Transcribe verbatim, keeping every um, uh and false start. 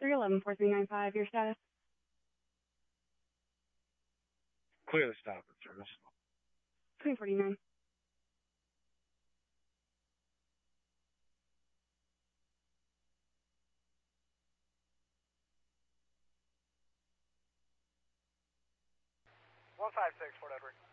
three eleven, four three nine five, your status? Clear the stop and service. three forty-nine. one five six, Fort Edward.